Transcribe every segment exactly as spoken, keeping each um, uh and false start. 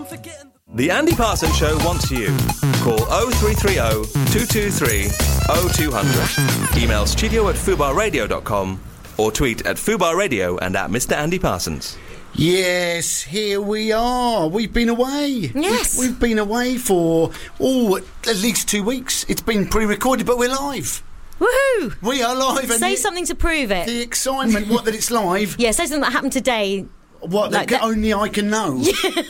The Andy Parsons Show wants you. Call oh three three oh, two two three, oh two hundred. Email studio at fubar radio dot com or tweet at Fubar Radio and at Mister Andy Parsons. Yes, here we are. We've been away. Yes. We've, we've been away for, oh, at least two weeks. It's been pre-recorded, but we're live. Woohoo! We are live. And Say the, something to prove it. The excitement, what, that it's live. Yeah, say something that happened today. What, Like that, that- only I can know.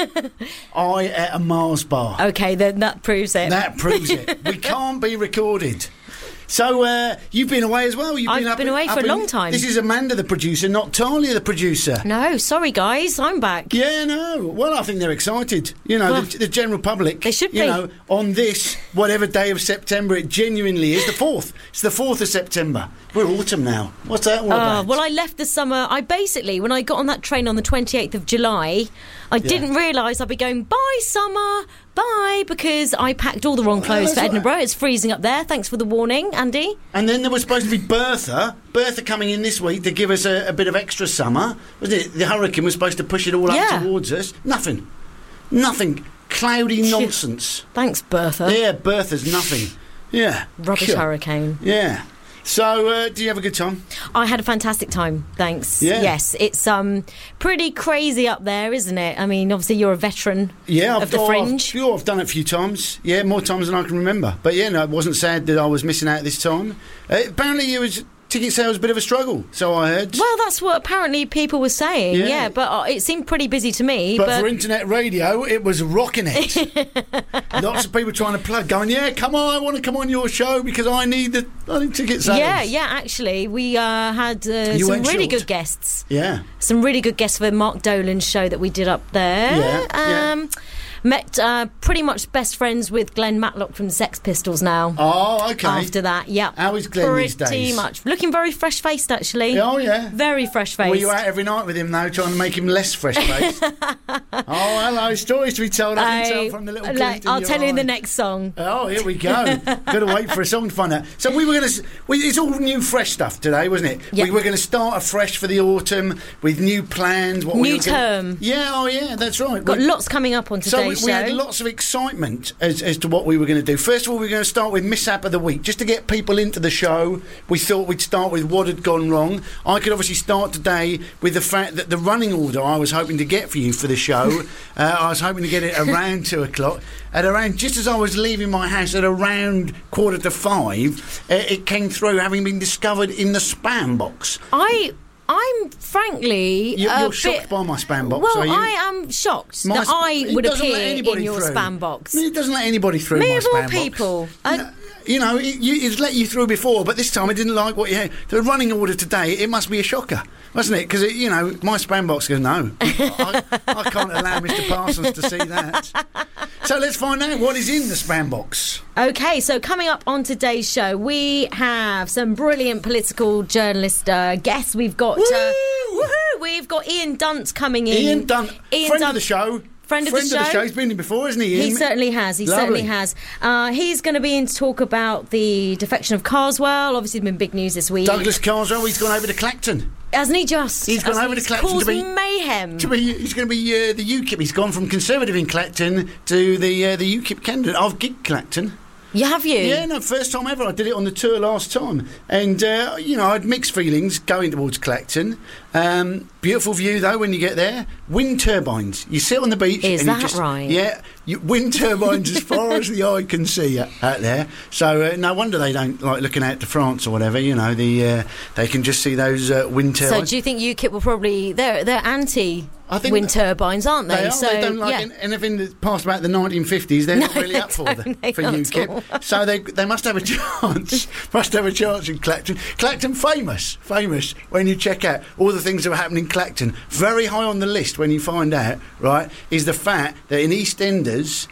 I at a Mars bar. Okay, then that proves it. That proves it. We can't be recorded. So, uh, you've been away as well. You've I've been, up been in- away up for a in- long time. This is Amanda, the producer, not Talia, the producer. No, sorry guys, I'm back. Yeah, no. Well, I think they're excited. You know, Well, the, the general public. they should You be. know, on this, whatever day of September it genuinely is, the fourth. It's the fourth of September. We're autumn now. What's that all Uh, about? well, I left the summer. I basically, when I got on that train on the twenty-eighth of July, I didn't realise I'd be going, bye, summer, bye, because I packed all the wrong clothes that's for right. Edinburgh. It's freezing up there. Thanks for the warning, Andy. And then there was supposed to be Bertha. Bertha coming in this week to give us a, a bit of extra summer. Wasn't it? The hurricane was supposed to push it all Yeah. up towards us. Nothing. Nothing. Cloudy nonsense. Thanks, Bertha. Yeah, Bertha's nothing. Yeah. Rubbish Sure. hurricane. Yeah. So, uh, do you have a good time? I had a fantastic time, thanks. Yeah. Yes, it's um pretty crazy up there, isn't it? I mean, obviously you're a veteran Yeah, of I've, the oh, Fringe. I've, sure, I've done it a few times. Yeah, more times than I can remember. But yeah, no, it wasn't sad that I was missing out this time. Uh, apparently, it was ticket sales a bit of a struggle. So I heard. Well, that's what apparently people were saying. Yeah. Yeah, but uh, it seemed pretty busy to me. but, But, for internet radio, it was rocking it. Lots of people trying to plug, going, "Yeah, come on, I want to come on your show because I need the I need ticket sales." yeah, yeah. Actually, we uh, had uh, You some went really short. good guests. yeah. Some really good guests for Mark Dolan's show that we did up there. Yeah, yeah. Um, Met uh, pretty much best friends with Glenn Matlock from Sex Pistols now. Oh, okay. After that, yeah. How is Glenn pretty these days? Pretty much. Looking very fresh-faced, actually. Oh, yeah. Very fresh-faced. Were you out every night with him though, trying to make him less fresh-faced? Oh, hello, stories to be told. I can tell I- from the little. like, glint in I'll your tell you in the eye. next song. Oh, here we go. Got to wait for a song to find out. So we were going to. It's all new, fresh stuff today, wasn't it? Yeah. We were going to start afresh for the autumn with new plans. What we New were gonna- term. Yeah. Oh, yeah. That's right. Got We- lots coming up on so we, today's we show. had lots of excitement as, as to what we were going to do. First of all, we were going to start with Mishap of the Week. Just to get people into the show, we thought we'd start with what had gone wrong. I could obviously start today with the fact that the running order I was hoping to get for you for the show, uh, I was hoping to get it around two o'clock. At around, just as I was leaving my house at around quarter to five, uh, it came through having been discovered in the spam box. I... I'm frankly You, a you're bit, shocked by my spam box, Well, are you? I am shocked My that sp- I it would doesn't let appear anybody in your through. spam box. It doesn't let anybody through Me my of all spam box. people. No, Uh, you know, it, you, it's let you through before, but this time it didn't like what you had. The running order today, it must be a shocker, wasn't it? Because, you know, my spam box goes, no. I, I can't allow Mister Parsons to see that. So let's find out what is in the spam box. Okay, so coming up on today's show, we have some brilliant political journalist uh, guests. We've got uh, Woo! woohoo, we've got Ian Dunt coming in. Ian Dunt, Ian friend Dunt, of the show. Friend of the show. He's been in before, hasn't he, Ian? He certainly has. He Lovely. certainly has. Uh, he's going to be in to talk about the defection of Carswell. Obviously, it's been big news this week. Douglas Carswell, he's gone over to Clacton. Hasn't he just? He's gone Hasn't over he to Clacton to caused be- mayhem. To be, he's going to be uh, the UKIP. He's gone from Conservative in Clacton to the uh, the UKIP candidate. I've gigged Clacton. You have you? Yeah, no, first time ever. I did it on the tour last time. And, uh, you know, I had mixed feelings going towards Clacton. Um, beautiful view, though, when you get there. Wind turbines. You sit on the beach. Is and you that just, right? Yeah. You, wind turbines as far as the eye can see out, out there. So, uh, no wonder they don't like looking out to France or whatever. You know, the uh, they can just see those uh, wind So turbines. do you think UKIP will probably... They're, they're anti... I think wind that- turbines, aren't they? They are. So They don't like yeah. an- anything that's past about the nineteen fifties. They're not No, really they up for don't. the, They for not at UKIP. all. So they they must have a chance. must have a chance in Clacton. Clacton famous, famous. When you check out all the things that are happening in Clacton, very high on the list when you find out, right, is the fact that in EastEnders,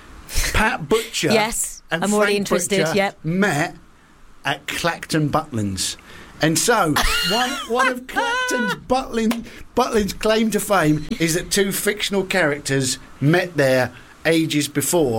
Pat Butcher, Yes, and I'm already Frank interested, Butcher yep. met at Clacton Butlins. And so, one, one of Clacton's Butlin, Butlin's claim to fame is that two fictional characters met there ages before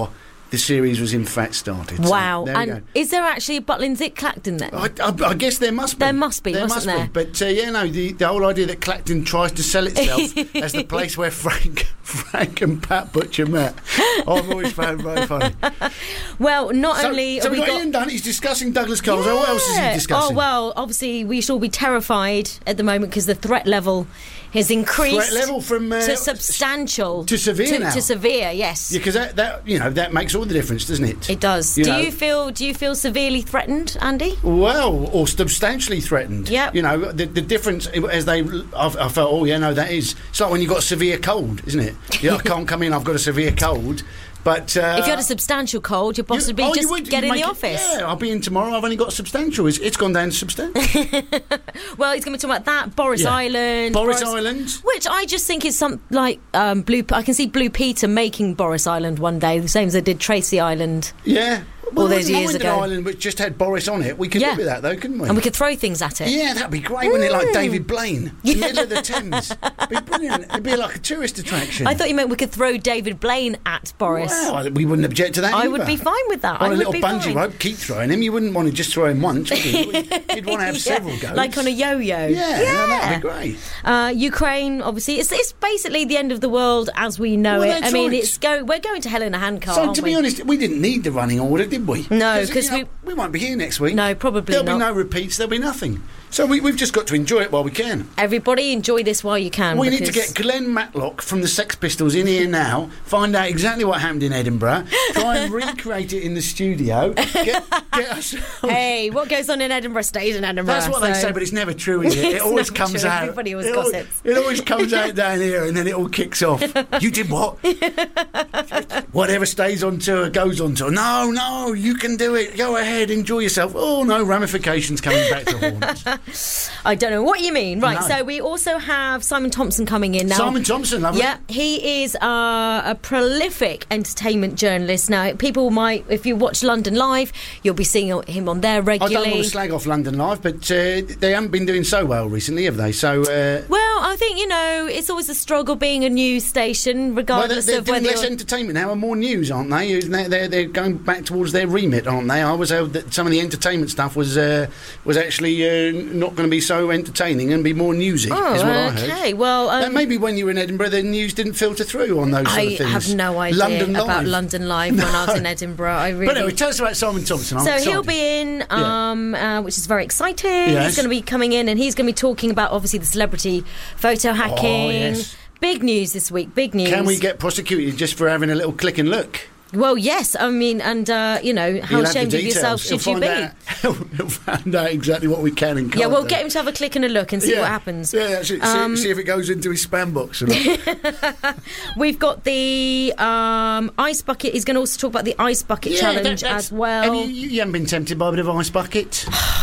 the series was in fact started. Wow. So, there you and go. is there actually a Butlins at Clacton then? I, I, I guess there must be. There must be, there mustn't must there? Be. But uh, yeah, no, the, the whole idea that Clacton tries to sell itself as the place where Frank, Frank and Pat Butcher met, I've always found very funny. Well, not So, only so have we've we got got Ian Dunn. He's discussing Douglas Coles. What else is he discussing? Oh well, obviously we should all be terrified at the moment because the threat level has increased. Threat level from uh, to substantial to severe to, now. to severe, yes. because that, that you know that makes all the difference, doesn't it? It does. You do know. you feel? Do you feel severely threatened, Andy? Well, or substantially threatened. Yep. You know, the, the difference as they, I've, I felt, oh yeah, no, that is. It's like when you've got a severe cold, isn't it? Yeah, I can't come in. I've got a severe cold. But uh, If you had a substantial cold, your boss you- would be oh, you just would, get you'd in the make it- office. Yeah, I'll be in tomorrow. I've only got substantial. It's, it's gone down to substantial. Well, he's going to be talking about that. Boris Yeah. Island. Boris Island. Which I just think is some like um, Blue. I can see Blue Peter making Boris Island one day, the same as they did Tracy Island. Yeah. Well, All those I wouldn't years mind ago. an island which just had Boris on it. We could Yeah. live with that, though, couldn't we? And we could throw things at it. Yeah, that'd be great, wouldn't it? Like David Blaine, in the middle of the Thames. It'd be brilliant. It'd be like a tourist attraction. I thought you meant we could throw David Blaine at Boris. Well, we wouldn't object to that I either. would be fine with that. On I a would little be bungee fine. rope, keep throwing him. You wouldn't want to just throw him once, would you? You'd want to have Yeah, several goes. like on a yo-yo. Yeah, no, that'd be great. Uh, Ukraine, obviously, it's, it's basically the end of the world as we know Well, it. I that's mean, right. it's go. We're going to hell in a handcart. So, aren't to be we? honest, we didn't need the running order, did we? No, 'cause you know, we- we won't be here next week. No, probably There'll not. be no repeats. There'll be nothing. So we, we've just got to enjoy it while we can. Everybody, enjoy this while you can. We need to because- get Glenn Matlock from the Sex Pistols in here now, find out exactly what happened in Edinburgh, try and recreate it in the studio, get, get us... Hey, what goes on in Edinburgh stays in Edinburgh. That's what they so- say, but it's never true, is it? It It's always never comes true. out. Everybody always it always, gossips. it always comes out down here, and then it all kicks off. You did what? Whatever stays on tour goes on tour. No, no, you can do it. Go ahead, enjoy yourself. Oh no, ramifications coming back to haunt us. I don't know what you mean. Right, No. so we also have Simon Thompson coming in now. Simon Thompson, lovely. Yeah, he is uh, a prolific entertainment journalist. Now, people might, if you watch London Live, you'll be seeing him on there I regularly. don't want to slag off London Live, but uh, they haven't been doing so well recently, have they? So, uh, Well, I think, you know, it's always a struggle being a news station, well, they're, regardless they're of doing whether less you're... entertainment now and more news, aren't they? They're, they're, they're going back towards their remit, aren't they? I was hoping that some of the entertainment stuff was uh, was actually uh, not going to be so entertaining and be more newsy, Oh, is what I heard. okay. Well, um, Uh, maybe when you were in Edinburgh, the news didn't filter through on those sort I of things. have no idea London about Live. London Live when I was in Edinburgh. I really... But anyway, tell us about Simon Thompson. I'm So excited. he'll be in, um, uh, which is very exciting. Yes. He's going to be coming in and he's going to be talking about, obviously, the celebrity photo hacking. Oh, yes. Big news this week, big news. Can we get prosecuted just for having a little click and look? Well, yes, I mean, and, uh, you know, how He'll have the ashamed of details. yourself He'll should you find be? out- He'll, he'll find out exactly what we can and can't Yeah, we'll do. get him to have a click and a look and see yeah. what happens. Yeah, that's it. Um, see, see if it goes into his spam box or not. We've got the um, ice bucket. He's going to also talk about the ice bucket Yeah, challenge that- that's- as well. Have you, you haven't been tempted by a bit of ice bucket?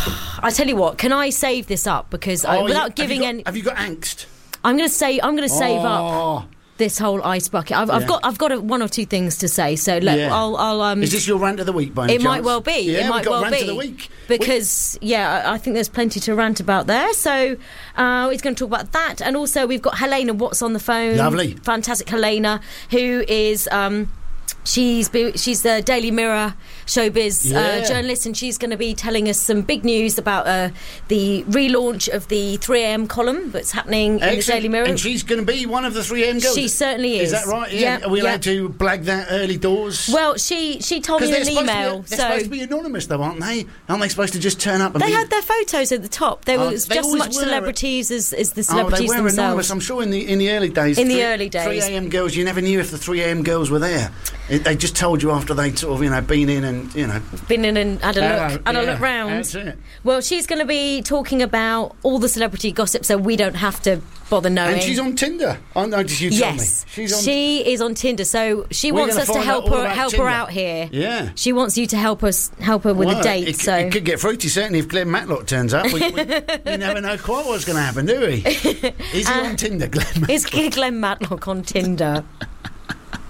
I tell you what, can I save this up because I, Oh, you- without have you giving got- any, Have you got angst? I'm going to say I'm going to save up Oh. this whole ice bucket. I've, I've Yeah. got I've got a, one or two things to say. So look, Yeah. I'll I'll um. Is this your rant of the week, by any it might chance? well be. Yeah, it we've might got well rant be of the week. because yeah, I I think there's plenty to rant about there. So uh, he's going to talk about that, and also we've got Helena Watts on the phone. Lovely. Fantastic Helena, who is um. She's be, she's the Daily Mirror showbiz Yeah. uh, journalist, and she's going to be telling us some big news about uh, the relaunch of the three a m column that's happening in the Excellent. Daily Mirror. And she's going to be one of the three a m girls. She certainly Is is. that right? Yeah. Yeah, Are we yeah. allowed to blag that early doors? Well, she she told me in they're an supposed to be- email. they're So supposed to be anonymous, though, aren't they? Aren't they supposed to just turn up and they be... had their photos at the top. They Oh, were they just as always much were. celebrities as, as the Oh, celebrities they were anonymous. themselves. I'm sure in the in the early days. In the three- early days. three a m girls, you never knew if the three a m girls were there. It, they just told you after they'd sort of, you know, been in and, you know... Been in and had a Hello, look, had a yeah, look round. that's it. Well, she's going to be talking about all the celebrity gossip, so we don't have to bother knowing. And she's on Tinder. I noticed you tell me. Yes, She's on... she is on Tinder. So she We're wants gonna us to find help out all her about help Tinder. her out here. Yeah. She wants you to help us help her with Well, a date. It, so it could get fruity, certainly, if Glenn Matlock turns up. We, we, we never know quite what's going to happen, do we? Is he Uh, on Tinder, Glenn Matlock? is Glenn Matlock on Tinder?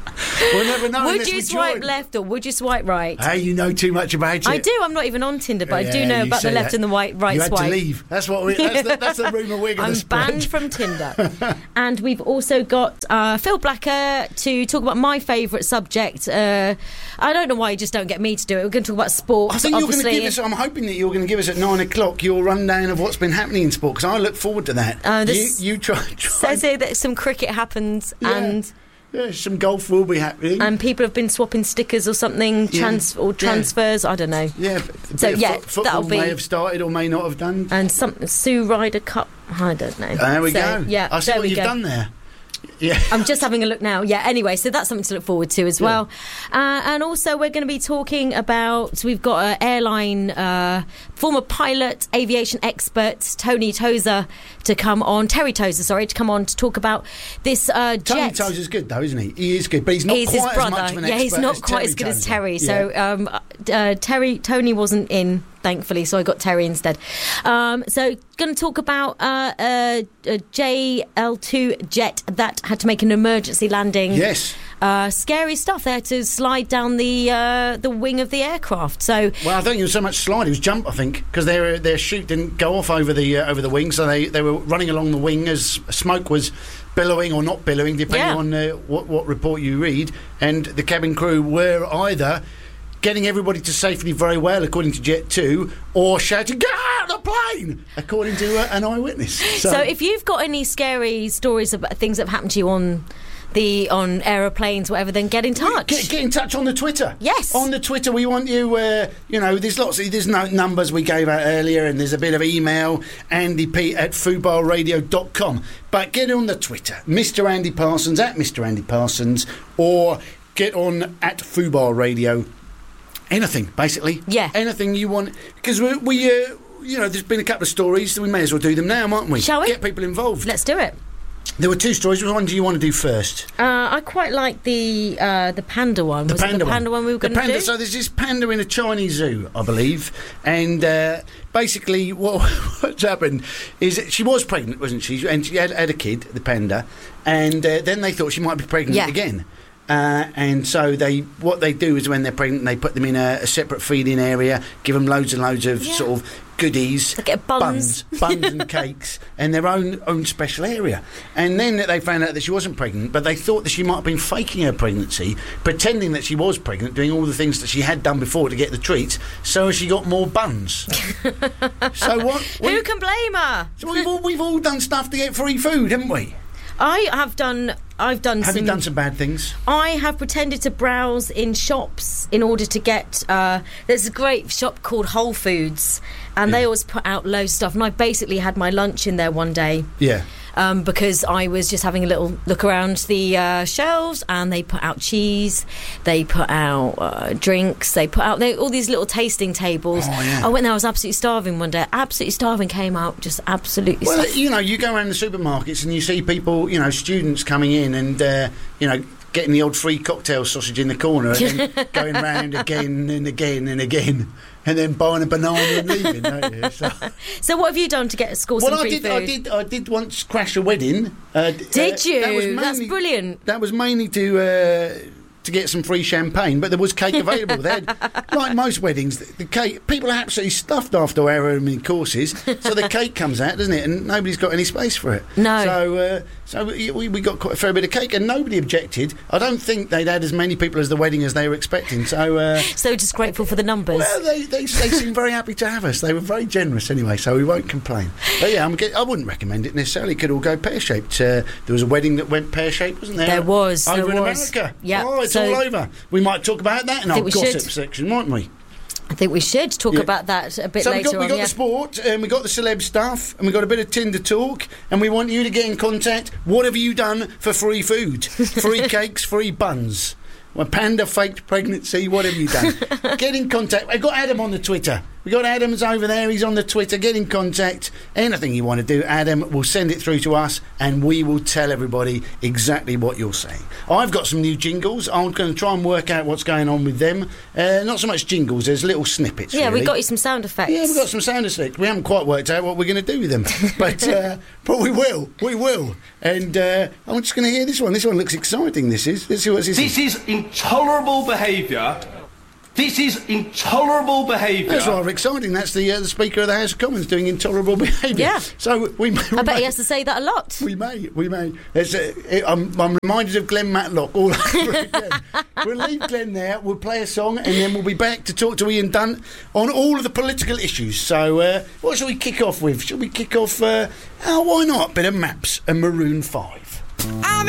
We'll never know. Would unless you we swipe join. left or would you swipe right? Hey, you know too much about it. I do. I'm not even on Tinder, but I do Yeah, know you about the say left that. and the white, right you had swipe. to leave. That's what we. That's the, that's the rumour we're going I'm to spread. banned from Tinder. And we've also got uh, Phil Blacker to talk about my favourite subject. Uh, I don't know why you just don't get me to do it. We're going to talk about sport. I think you're going to obviously. give us. I'm hoping that you're going to give us at nine o'clock your rundown of what's been happening in sport, because I look forward to that. Uh, this you, you try. try Says here that some cricket happens Yeah. and. Yeah, some golf will be happening. And people have been swapping stickers or something, Yeah. trans or transfers. I don't know. yeah, a So, bit of yeah, fo- football that'll be- may have started or may not have done. And some Sue Ryder Cup. I don't know. There we So, go. Yeah, I see there what we you've go. done there. Yeah. I'm just having a look now. Yeah, anyway, so that's something to look forward to as well. Uh, and also, we're going to be talking about, we've got an airline, uh, former pilot, aviation expert, Tony Tozer, to come on, Terry Tozer, sorry, to come on to talk about this uh, Tony jet. Tozer's good though, isn't he? He is good, but he's not He's quite his brother. as much of an yeah, expert he's not as quite Terry as good as Tozer. Terry. Yeah. So um, uh, Terry, Tony wasn't in, thankfully, so I got Terry instead. Um, so going to talk about uh, uh, a J L two jet that had to make an emergency landing. Yes. Uh, scary stuff. They had to slide down the uh, the wing of the aircraft. So Well, I don't think it was so much slide; it was jump. I think because their their chute didn't go off over the uh, over the wing, so they, they were running along the wing as smoke was billowing or not billowing, depending Yeah. on uh, what what report you read. And the cabin crew were either getting everybody to safety very well, according to Jet two, or shouting "Get out of the plane!" according to uh, an eyewitness. So, so if you've got any scary stories about things that have happened to you on the on aeroplanes, whatever, then get in touch. Get, get in touch on the Twitter. Yes. On the Twitter, we want you, uh, you know, there's lots of, there's no numbers we gave out earlier, and there's a bit of email, Andy P at fubar radio dot com. But get on the Twitter, Mister Andy Parsons, at Mister Andy Parsons, or get on at Fubar Radio. Anything, basically. Yeah. Anything you want. Because we, we uh, you know, there's been a couple of stories, so we may as well do them now, mightn't we? Shall we? Get people involved. Let's do it. There were two stories. Which one do you want to do first? Uh, I quite like the uh, the panda one. The Was panda, it the panda one, we were The going to panda- do? So there's this panda in a Chinese zoo, I believe, and uh, basically what, what's happened is that she was pregnant, wasn't she? And she had, had a kid, the panda, and uh, then they thought she might be pregnant Yeah. again. Uh, and so they, what they do is when they're pregnant, they put them in a, a separate feeding area, give them loads and loads of Yeah. sort of goodies, They get buns. buns, buns and cakes, and their own own special area. And then they found out that she wasn't pregnant, but they thought that she might have been faking her pregnancy, pretending that she was pregnant, doing all the things that she had done before to get the treats, so she got more buns. So what? Who we- can blame her? so we've all, we've all done stuff to get free food, haven't we? I have done. I've done. Have some, you done some bad things? I have pretended to browse in shops in order to get. Uh, there's a great shop called Whole Foods, and Yeah. they always put out loads of stuff. And I basically had my lunch in there one day. Yeah. Um, because I was just having a little look around the uh, shelves, and they put out cheese, they put out uh, drinks, they put out they, all these little tasting tables. Oh, yeah. I went there, I was absolutely starving one day. Absolutely starving, came out just absolutely. Well, starving. you know, you go around the supermarkets and you see people, you know, students coming in and, uh, you know, getting the odd free cocktail sausage in the corner and then going round again and again and again and then buying a banana and leaving, don't you? So, So what have you done to get score some well, I free did, food? I did, I did once crash a wedding. Uh, d- Did uh, you? that was That's mainly- brilliant. That was mainly to uh, to get some free champagne, but there was cake available. They had, like most weddings, the, the cake. People are absolutely stuffed after however many courses, so the cake comes out, doesn't it? And nobody's got any space for it. No. So, uh, so we, we got quite a fair bit of cake, and nobody objected. I don't think they'd had as many people as the wedding as they were expecting. So. Uh, So just grateful for the numbers. Well, they, they, they seem very happy to have us. They were very generous anyway, so we won't complain. But yeah, I'm, get- I wouldn't recommend it necessarily. It could all go pear-shaped. Uh, there was a wedding that went pear-shaped, wasn't there? There was, Over there in was. America. Yeah, Oh, it's so- all over. We might talk about that in our think we gossip should. section, mightn't we? I think we should talk Yeah. about that a bit So we later got, we on. got yeah. the sport, and we got the celeb stuff, and we got a bit of Tinder talk, and we want you to get in contact. What have you done for free food? Free cakes, free buns. Well, panda faked pregnancy, what have you done? Get in contact. I got Adam on the Twitter. We got Adam's over there. He's on the Twitter. Get in contact. Anything you want to do, Adam, we'll send it through to us, and we will tell everybody exactly what you're saying. I've got some new jingles. I'm going to try and work out what's going on with them. Uh, not so much jingles. There's little snippets. Yeah, really. we got you some sound effects. Yeah, we've got some sound effects. We haven't quite worked out what we're going to do with them, but uh, but we will. We will. And uh, I'm just going to hear this one. This one looks exciting. This is. Let's see what this is. This is intolerable behaviour. This is intolerable behaviour. That's rather exciting. That's the uh, the Speaker of the House of Commons doing intolerable behaviour. Yeah. So we. May, we I bet may, he has to say that a lot. We may. We may. There's a, I'm, I'm reminded of Glenn Matlock all over again. We'll leave Glenn there. We'll play a song, and then we'll be back to talk to Ian Dunt on all of the political issues. So, uh, what shall we kick off with? Shall we kick off? Uh, oh, why not? A bit of Maps and Maroon Five. I'm